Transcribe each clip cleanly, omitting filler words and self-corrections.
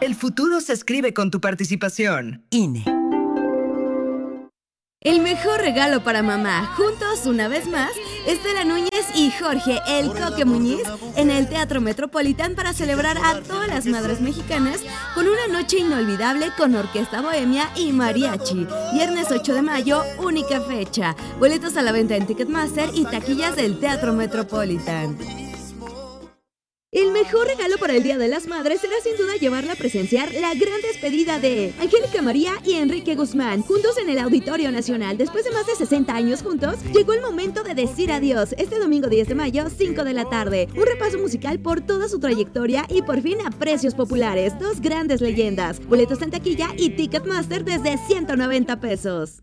El futuro se escribe con tu participación. INE. El mejor regalo para mamá, juntos una vez más, Estela Núñez y Jorge El Coque Muñiz en el Teatro Metropolitan para celebrar a todas las madres mexicanas con una noche inolvidable con orquesta bohemia y mariachi. Viernes 8 de mayo, única fecha. Boletos a la venta en Ticketmaster y taquillas del Teatro Metropolitan. El mejor regalo para el Día de las Madres será sin duda llevarla a presenciar la gran despedida de Angélica María y Enrique Guzmán, juntos en el Auditorio Nacional. Después de más de 60 años juntos, llegó el momento de decir adiós. Este domingo 10 de mayo, 5 de la tarde. Un repaso musical por toda su trayectoria y por fin a precios populares. Dos grandes leyendas. Boletos en taquilla y Ticketmaster desde 190 pesos.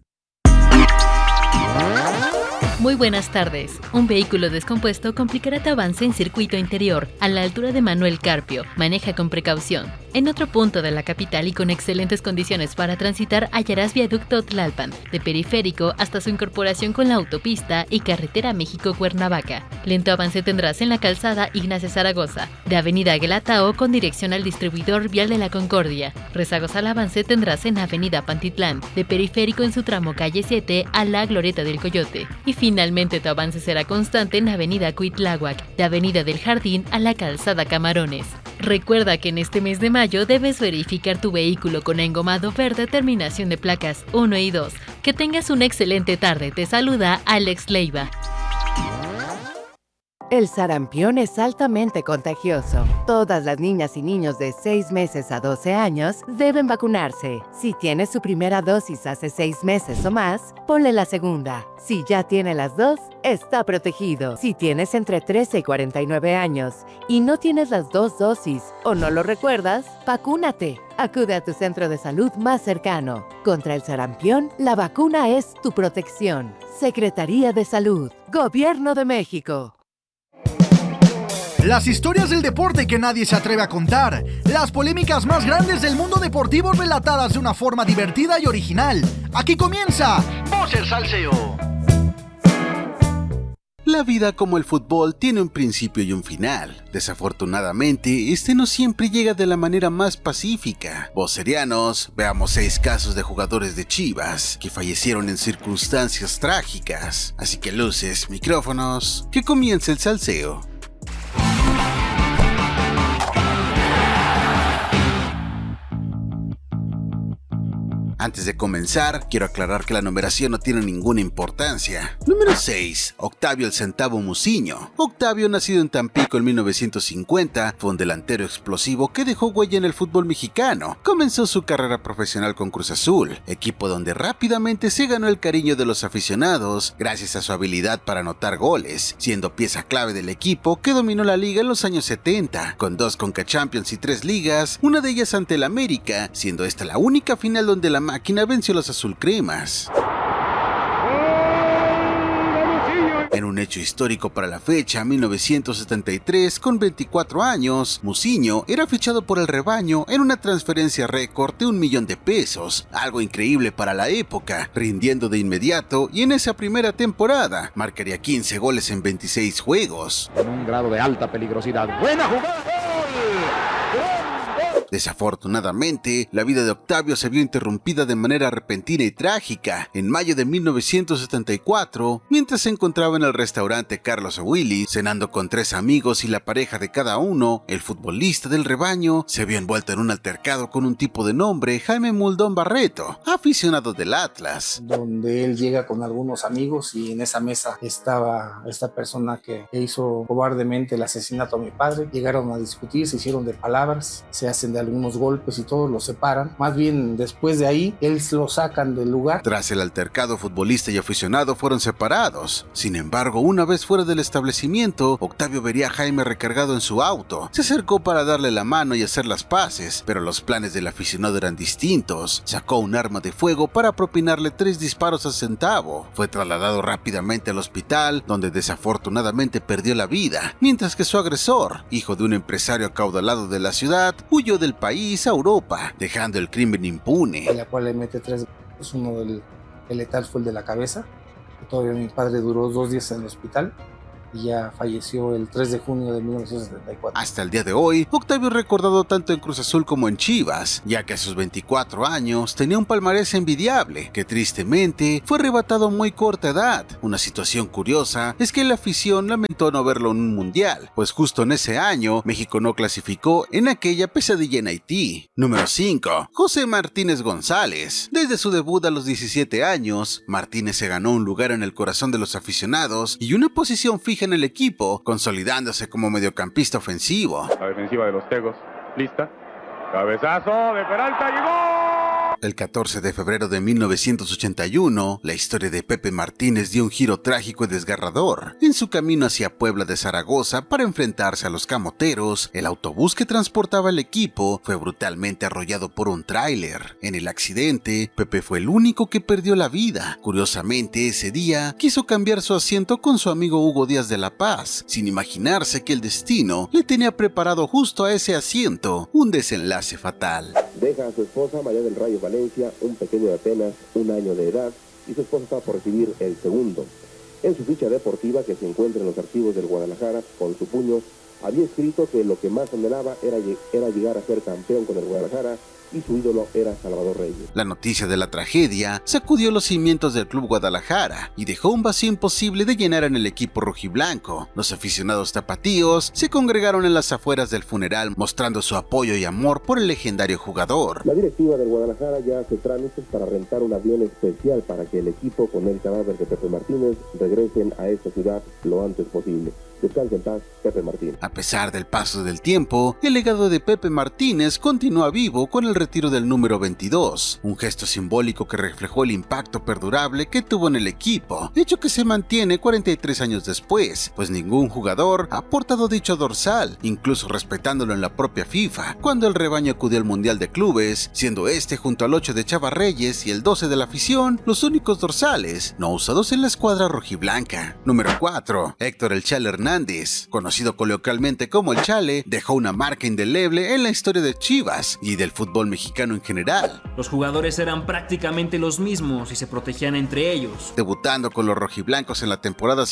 Muy buenas tardes. Un vehículo descompuesto complicará tu avance en circuito interior, a la altura de Manuel Carpio. Maneja con precaución. En otro punto de la capital y con excelentes condiciones para transitar hallarás Viaducto Tlalpan, de Periférico hasta su incorporación con la autopista y Carretera México-Cuernavaca. Lento avance tendrás en la calzada Ignacio Zaragoza, de Avenida Guelatao con dirección al distribuidor vial de la Concordia. Rezagos al avance tendrás en Avenida Pantitlán, de Periférico en su tramo calle 7 a la Glorieta del Coyote. Y finalmente tu avance será constante en Avenida Cuitláhuac, de Avenida del Jardín a la calzada Camarones. Recuerda que en este mes de mayo debes verificar tu vehículo con engomado verde terminación de placas 1 y 2. Que tengas una excelente tarde. Te saluda Alex Leiva. El sarampión es altamente contagioso. Todas las niñas y niños de 6 meses a 12 años deben vacunarse. Si tiene su primera dosis hace 6 meses o más, ponle la segunda. Si ya tiene las dos, está protegido. Si tienes entre 13 y 49 años y no tienes las 2 dosis o no lo recuerdas, vacúnate. Acude a tu centro de salud más cercano. Contra el sarampión, la vacuna es tu protección. Secretaría de Salud. Gobierno de México. Las historias del deporte que nadie se atreve a contar. Las polémicas más grandes del mundo deportivo relatadas de una forma divertida y original. Aquí comienza Voz el Salseo. La vida como el fútbol tiene un principio y un final. Desafortunadamente, este no siempre llega de la manera más pacífica. Vocerianos, veamos 6 casos de jugadores de Chivas que fallecieron en circunstancias trágicas. Así que luces, micrófonos, que comience el salseo. Antes de comenzar, quiero aclarar que la numeración no tiene ninguna importancia. Número 6. Octavio el Centavo Muciño. Octavio, nacido en Tampico en 1950, fue un delantero explosivo que dejó huella en el fútbol mexicano. Comenzó su carrera profesional con Cruz Azul, equipo donde rápidamente se ganó el cariño de los aficionados gracias a su habilidad para anotar goles, siendo pieza clave del equipo que dominó la liga en los años 70, con 2 Conca Champions y 3 ligas, una de ellas ante el América, siendo esta la única final donde la máquina venció a los azulcremas. En un hecho histórico para la fecha, 1973, con 24 años, Muciño era fichado por el Rebaño en una transferencia récord de $1,000,000, algo increíble para la época, rindiendo de inmediato y en esa primera temporada marcaría 15 goles en 26 juegos. En un grado de alta peligrosidad. ¡Buena jugada! Desafortunadamente, la vida de Octavio se vio interrumpida de manera repentina y trágica en mayo de 1974, mientras se encontraba en el restaurante Carlos Willy, cenando con 3 amigos y la pareja de cada uno. El futbolista del Rebaño se vio envuelto en un altercado con un tipo de nombre Jaime Muldón Barreto, aficionado del Atlas. Donde él llega con algunos amigos y en esa mesa estaba esta persona que hizo cobardemente el asesinato a mi padre. Llegaron a discutir, se hicieron de palabras, se hacen de algunos golpes y todos los separan. Más bien después de ahí, él lo sacan del lugar. Tras el altercado, futbolista y aficionado fueron separados. Sin embargo, una vez fuera del establecimiento, Octavio vería a Jaime recargado en su auto. Se acercó para darle la mano y hacer las paces, pero los planes del aficionado eran distintos. Sacó un arma de fuego para propinarle 3 disparos al Centavo. Fue trasladado rápidamente al hospital, donde desafortunadamente perdió la vida, mientras que su agresor, hijo de un empresario acaudalado de la ciudad, huyó del país a Europa, dejando el crimen impune. En la cual le mete 3 golpes, uno del letal fue el de la cabeza. Todavía mi padre duró 2 días en el hospital y ya falleció el 3 de junio de 1974. Hasta el día de hoy, Octavio es recordado tanto en Cruz Azul como en Chivas, ya que a sus 24 años tenía un palmarés envidiable, que tristemente fue arrebatado a muy corta edad. Una situación curiosa es que la afición lamentó no verlo en un mundial, pues justo en ese año México no clasificó en aquella pesadilla en Haití. Número 5. José Martínez González. Desde su debut a los 17 años, Martínez se ganó un lugar en el corazón de los aficionados y una posición fija en el equipo, consolidándose como mediocampista ofensivo. La defensiva de los Tegos, lista. Cabezazo de Peralta, llegó. El 14 de febrero de 1981, la historia de Pepe Martínez dio un giro trágico y desgarrador. En su camino hacia Puebla de Zaragoza para enfrentarse a los camoteros, el autobús que transportaba el equipo fue brutalmente arrollado por un tráiler. En el accidente, Pepe fue el único que perdió la vida. Curiosamente, ese día quiso cambiar su asiento con su amigo Hugo Díaz de la Paz, sin imaginarse que el destino le tenía preparado justo a ese asiento un desenlace fatal. Deja a su esposa, María del Rayo Valencia, un pequeño de apenas 1 año de edad, y su esposa estaba por recibir el segundo. En su ficha deportiva, que se encuentra en los archivos del Guadalajara, con su puño, había escrito que lo que más anhelaba era llegar a ser campeón con el Guadalajara, y su ídolo era Salvador Reyes. La noticia de la tragedia sacudió los cimientos del Club Guadalajara y dejó un vacío imposible de llenar en el equipo rojiblanco. Los aficionados tapatíos se congregaron en las afueras del funeral mostrando su apoyo y amor por el legendario jugador. La directiva del Guadalajara ya hace trámites para rentar un avión especial para que el equipo con el cadáver de Pepe Martínez regresen a esta ciudad lo antes posible. Descanse en paz, Pepe Martínez. A pesar del paso del tiempo, el legado de Pepe Martínez continúa vivo con el retiro del número 22, un gesto simbólico que reflejó el impacto perdurable que tuvo en el equipo, hecho que se mantiene 43 años después, pues ningún jugador ha portado dicho dorsal, incluso respetándolo en la propia FIFA, cuando el rebaño acudió al Mundial de Clubes, siendo este junto al 8 de Chava Reyes y el 12 de la afición los únicos dorsales no usados en la escuadra rojiblanca. Número 4. Héctor El Chale Hernández, conocido coloquialmente como El Chale, dejó una marca indeleble en la historia de Chivas y del fútbol mexicano en general. Los jugadores eran prácticamente los mismos y se protegían entre ellos. Debutando con los rojiblancos en la temporada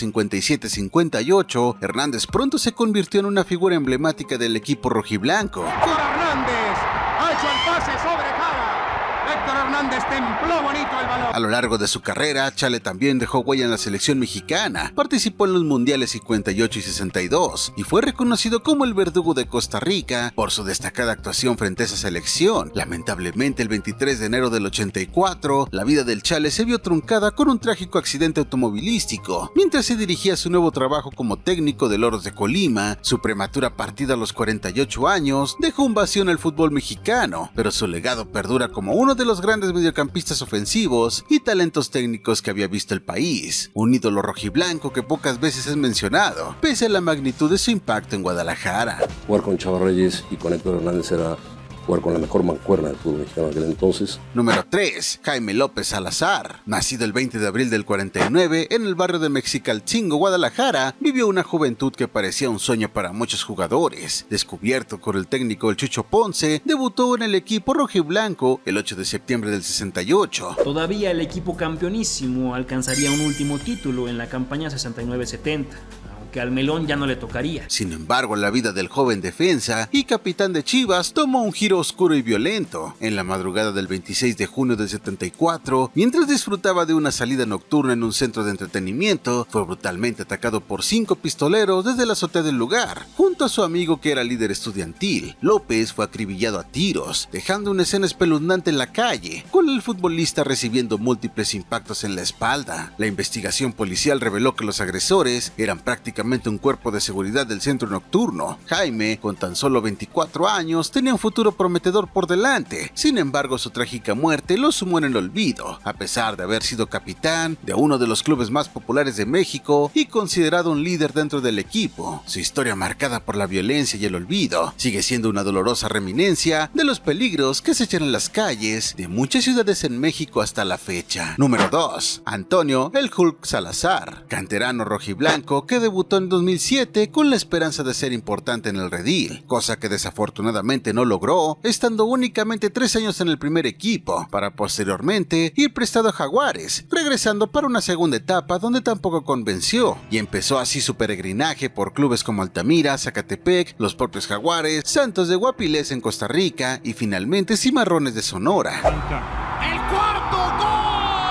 57-58, Hernández pronto se convirtió en una figura emblemática del equipo rojiblanco. Hernández ha hecho el pase sobre Jara. Héctor Hernández templó bonito el balón. A lo largo de su carrera, Chale también dejó huella en la selección mexicana, participó en los mundiales 58 y 62 y fue reconocido como el verdugo de Costa Rica por su destacada actuación frente a esa selección. Lamentablemente, el 23 de enero del 84, la vida del Chale se vio truncada con un trágico accidente automovilístico. Mientras se dirigía a su nuevo trabajo como técnico de Loros de Colima, su prematura partida a los 48 años dejó un vacío en el fútbol mexicano, pero su legado perdura como uno de los grandes mediocampistas ofensivos y talentos técnicos que había visto el país, un ídolo rojiblanco que pocas veces es mencionado, pese a la magnitud de su impacto en Guadalajara. Jugar con Chava Reyes y con Héctor Hernández era jugar con la mejor mancuerna del fútbol mexicano en aquel entonces. Número 3. Jaime López Salazar. Nacido el 20 de abril del 49 en el barrio de Mexicalcingo, Guadalajara, vivió una juventud que parecía un sueño para muchos jugadores. Descubierto por el técnico El Chucho Ponce, debutó en el equipo rojiblanco el 8 de septiembre del 68. Todavía el equipo campeonísimo alcanzaría un último título en la campaña 69-70. Que al melón ya no le tocaría. Sin embargo, la vida del joven defensa y capitán de Chivas tomó un giro oscuro y violento. En la madrugada del 26 de junio del 74, mientras disfrutaba de una salida nocturna en un centro de entretenimiento, fue brutalmente atacado por 5 pistoleros desde la azotea del lugar, junto a su amigo que era líder estudiantil. López fue acribillado a tiros, dejando una escena espeluznante en la calle, con el futbolista recibiendo múltiples impactos en la espalda. La investigación policial reveló que los agresores eran prácticamente un cuerpo de seguridad del centro nocturno. Jaime, con tan solo 24 años, tenía un futuro prometedor por delante. Sin embargo, su trágica muerte lo sumó en el olvido, a pesar de haber sido capitán de uno de los clubes más populares de México y considerado un líder dentro del equipo. Su historia, marcada por la violencia y el olvido, sigue siendo una dolorosa reminiscencia de los peligros que se echan en las calles de muchas ciudades en México hasta la fecha. Número 2. Antonio El Hulk Salazar, canterano rojiblanco que debutó debutó en 2007 con la esperanza de ser importante en el redil, cosa que desafortunadamente no logró, estando únicamente 3 años en el primer equipo, para posteriormente ir prestado a Jaguares, regresando para una segunda etapa donde tampoco convenció, y empezó así su peregrinaje por clubes como Altamira, Zacatepec, los propios Jaguares, Santos de Guapilés en Costa Rica y finalmente Cimarrones de Sonora. ¡El cuarto gol!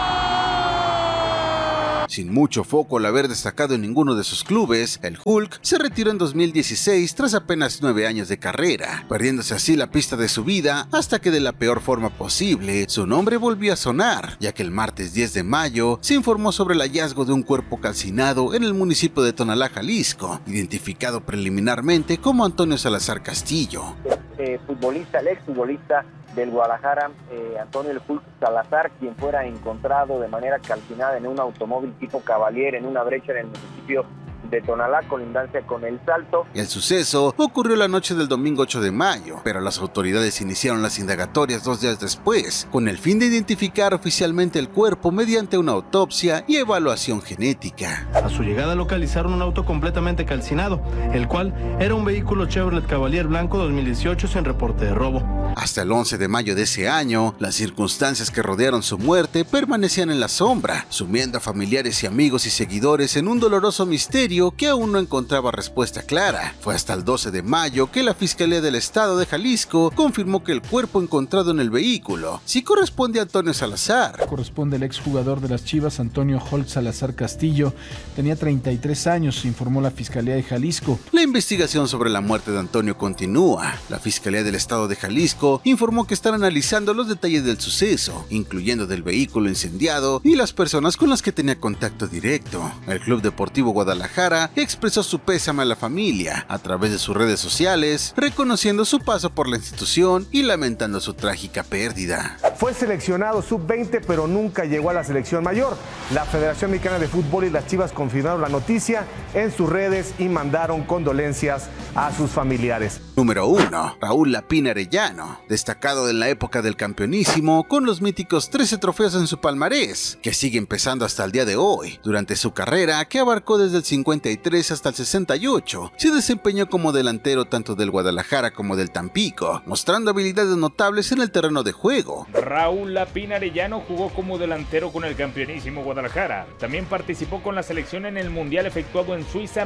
Sin mucho foco al haber destacado en ninguno de sus clubes, el Hulk se retiró en 2016 tras apenas 9 años de carrera, perdiéndose así la pista de su vida hasta que de la peor forma posible su nombre volvió a sonar, ya que el martes 10 de mayo se informó sobre el hallazgo de un cuerpo calcinado en el municipio de Tonalá, Jalisco, identificado preliminarmente como Antonio Salazar Castillo. El exfutbolista del Guadalajara, Antonio El Hulk Salazar, quien fuera encontrado de manera calcinada en un automóvil tipo Cavalier en una brecha en el municipio de Tonalá, colindancia con El Salto. El suceso ocurrió la noche del domingo 8 de mayo, pero las autoridades iniciaron las indagatorias 2 días después, con el fin de identificar oficialmente el cuerpo mediante una autopsia y evaluación genética. A su llegada localizaron un auto completamente calcinado, el cual era un vehículo Chevrolet Cavalier blanco 2018 sin reporte de robo. Hasta el 11 de mayo de ese año, las circunstancias que rodearon su muerte permanecían en la sombra, sumiendo a familiares y amigos y seguidores en un doloroso misterio que aún no encontraba respuesta clara. Fue hasta el 12 de mayo que la Fiscalía del Estado de Jalisco confirmó que el cuerpo encontrado en el vehículo sí corresponde a Antonio Salazar. Corresponde al exjugador de las Chivas, Antonio Holt Salazar Castillo. Tenía 33 años, informó la Fiscalía de Jalisco. La investigación sobre la muerte de Antonio continúa. La Fiscalía del Estado de Jalisco informó que están analizando los detalles del suceso, incluyendo del vehículo incendiado y las personas con las que tenía contacto directo. El Club Deportivo Guadalajara expresó su pésame a la familia a través de sus redes sociales, reconociendo su paso por la institución y lamentando su trágica pérdida. Fue seleccionado sub-20, pero nunca llegó a la selección mayor. La Federación Mexicana de Fútbol y las Chivas confirmaron la noticia en sus redes y mandaron condolencias a sus familiares. Número 1. Raúl Lapín Arellano, destacado en la época del campeonísimo con los míticos 13 trofeos en su palmarés, que sigue empezando hasta el día de hoy. Durante su carrera, que abarcó desde el 53 hasta el 68, se desempeñó como delantero tanto del Guadalajara como del Tampico, mostrando habilidades notables en el terreno de juego. Raúl Lapín Arellano jugó como delantero con el campeonísimo Guadalajara. También participó con la selección en el Mundial efectuado en Suiza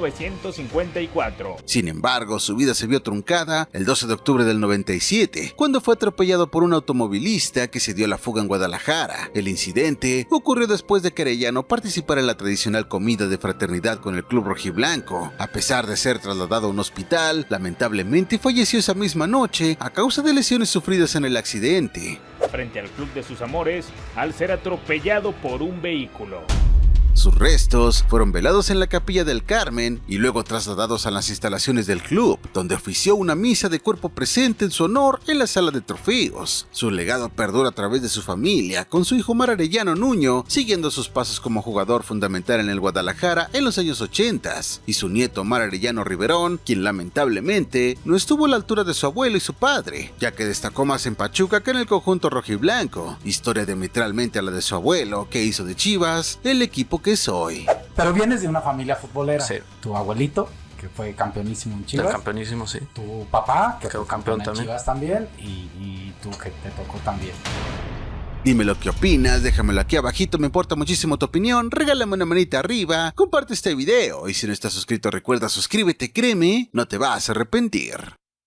1954. Sin embargo, su vida se vio truncada el 12 de octubre del 97, cuando fue atropellado por un automovilista que se dio la fuga en Guadalajara. El incidente ocurrió después de que Arellano participara en la tradicional comida de fraternidad con el club rojiblanco. A pesar de ser trasladado a un hospital, lamentablemente falleció esa misma noche a causa de lesiones sufridas en el accidente. Frente al club de sus amores, al ser atropellado por un vehículo. Sus restos fueron velados en la Capilla del Carmen y luego trasladados a las instalaciones del club, donde ofició una misa de cuerpo presente en su honor en la sala de trofeos. Su legado perdura a través de su familia, con su hijo Mar Arellano Nuño siguiendo sus pasos como jugador fundamental en el Guadalajara en los años 80, y su nieto Mar Arellano Riverón, quien lamentablemente no estuvo a la altura de su abuelo y su padre, ya que destacó más en Pachuca que en el conjunto rojiblanco, historia diametralmente a la de su abuelo, que hizo de Chivas el equipo que es hoy. Pero vienes de una familia futbolera. Sí. Tu abuelito, que fue campeonísimo en Chivas. El campeonísimo, sí. Tu papá, que quedó fue campeón en también. Chivas también. Y tú, que te tocó también. Dime lo que opinas, déjamelo aquí abajito, me importa muchísimo tu opinión, regálame una manita arriba, comparte este video y si no estás suscrito recuerda suscríbete, créeme, no te vas a arrepentir.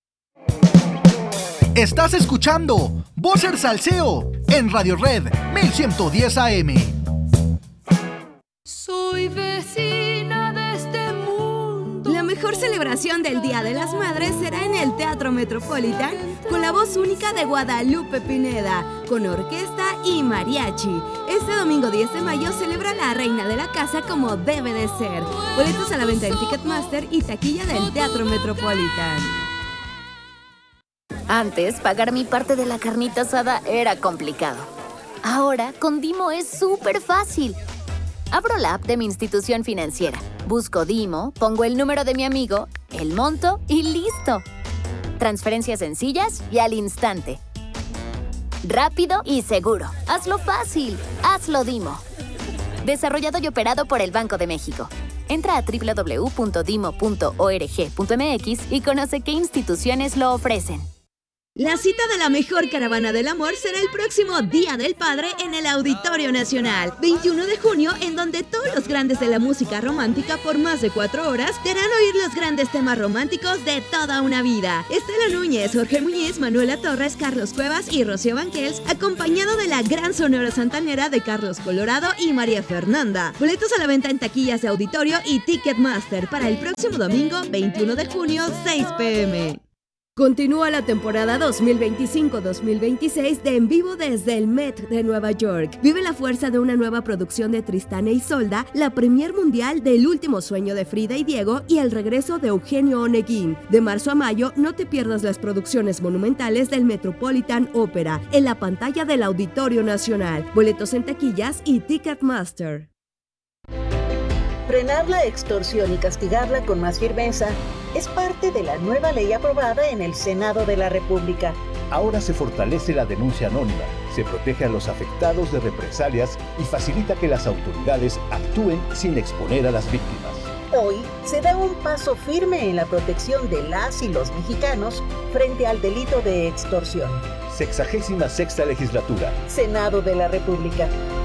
Estás escuchando Vocer Salseo en Radio Red 1110 AM. Soy vecina de este mundo. La mejor celebración del Día de las Madres será en el Teatro Metropolitan con la voz única de Guadalupe Pineda, con orquesta y mariachi. Este domingo 10 de mayo celebra la reina de la casa como debe de ser. Boletos a la venta en Ticketmaster y taquilla del Teatro Metropolitan. Antes, pagar mi parte de la carnita asada era complicado. Ahora, con Dimo es súper fácil. Abro la app de mi institución financiera, busco Dimo, pongo el número de mi amigo, el monto y ¡listo! Transferencias sencillas y al instante. Rápido y seguro. Hazlo fácil. Hazlo Dimo. Desarrollado y operado por el Banco de México. Entra a www.dimo.org.mx y conoce qué instituciones lo ofrecen. La cita de la mejor caravana del amor será el próximo Día del Padre en el Auditorio Nacional, 21 de junio, en donde todos los grandes de la música romántica por más de 4 horas te harán oír los grandes temas románticos de toda una vida. Estela Núñez, Jorge Muñiz, Manuela Torres, Carlos Cuevas y Rocío Banquels, acompañado de la gran sonora santanera de Carlos Colorado y María Fernanda. Boletos a la venta en taquillas de auditorio y Ticketmaster para el próximo domingo, 21 de junio, 6 p.m. Continúa la temporada 2025-2026 de En Vivo desde el Met de Nueva York. Vive la fuerza de una nueva producción de Tristán e Isolda, la premier mundial del Último Sueño de Frida y Diego y el regreso de Eugenio Oneguín. De marzo a mayo, no te pierdas las producciones monumentales del Metropolitan Opera en la pantalla del Auditorio Nacional. Boletos en taquillas y Ticketmaster. Frenar la extorsión y castigarla con más firmeza es parte de la nueva ley aprobada en el Senado de la República. Ahora se fortalece la denuncia anónima, se protege a los afectados de represalias y facilita que las autoridades actúen sin exponer a las víctimas. Hoy se da un paso firme en la protección de las y los mexicanos frente al delito de extorsión. 66ª Legislatura. Senado de la República.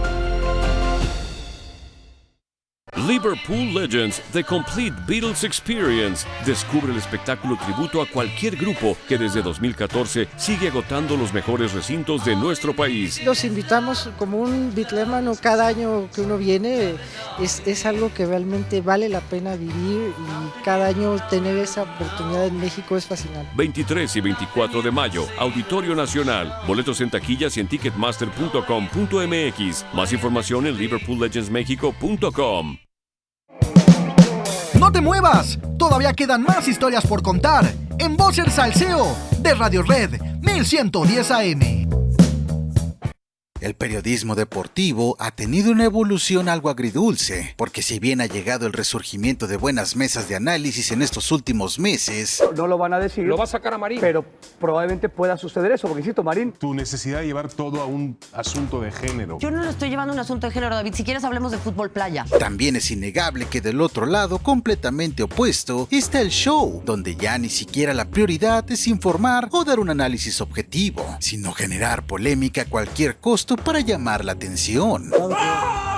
Liverpool Legends, The Complete Beatles Experience. Descubre el espectáculo tributo a cualquier grupo que desde 2014 sigue agotando los mejores recintos de nuestro país. Los invitamos como un bitlémano cada año que uno viene. Es algo que realmente vale la pena vivir y cada año tener esa oportunidad en México es fascinante. 23 y 24 de mayo, Auditorio Nacional. Boletos en taquillas y en ticketmaster.com.mx. Más información en liverpoollegendsmexico.com. ¡No te muevas! Todavía quedan más historias por contar en Voces Salseo de Radio Red 1110 AM. El periodismo deportivo ha tenido una evolución algo agridulce, porque si bien ha llegado el resurgimiento de buenas mesas de análisis en estos últimos meses, no lo van a decir. Lo va a sacar a Marín. Pero probablemente pueda suceder eso, porque insisto, Marín. Tu necesidad de llevar todo a un asunto de género. Yo no lo estoy llevando a un asunto de género, David. Si quieres hablemos de fútbol playa. También es innegable que del otro lado, completamente opuesto, está el show, donde ya ni siquiera la prioridad es informar o dar un análisis objetivo, sino generar polémica a cualquier costo para llamar la atención.